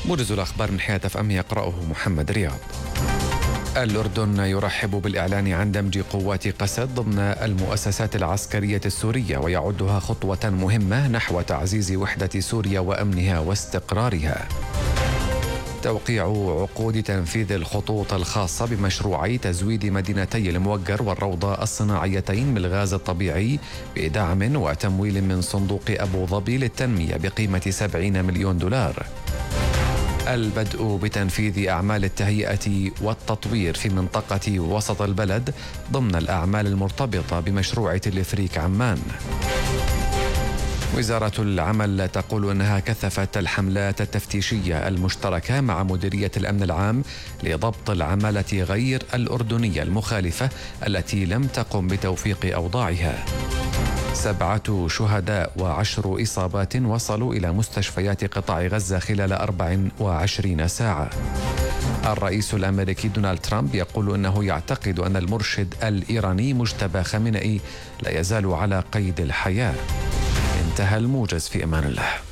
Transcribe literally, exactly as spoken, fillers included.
موجز الأخبار من حياة اف ام يقرأه محمد رياض. الأردن يرحب بالإعلان عن دمج قوات قسد ضمن المؤسسات العسكرية السورية ويعدها خطوة مهمة نحو تعزيز وحدة سوريا وأمنها واستقرارها. توقيع عقود تنفيذ الخطوط الخاصة بمشروعي تزويد مدينتي الموقر والروضة الصناعيتين بالغاز الطبيعي بدعم وتمويل من صندوق أبو ظبي للتنمية بقيمة سبعين مليون دولار. البدء بتنفيذ أعمال التهيئة والتطوير في منطقة وسط البلد ضمن الأعمال المرتبطة بمشروع تلفريك عمان. وزارة العمل تقول أنها كثفت الحملات التفتيشية المشتركة مع مديرية الأمن العام لضبط العمالة غير الأردنية المخالفة التي لم تقم بتوفيق أوضاعها. سبعة شهداء وعشر إصابات وصلوا إلى مستشفيات قطاع غزة خلال أربع وعشرين ساعة. الرئيس الأمريكي دونالد ترامب يقول أنه يعتقد أن المرشد الإيراني مجتبى خامنئي لا يزال على قيد الحياة. انتهى الموجز، في أمان الله.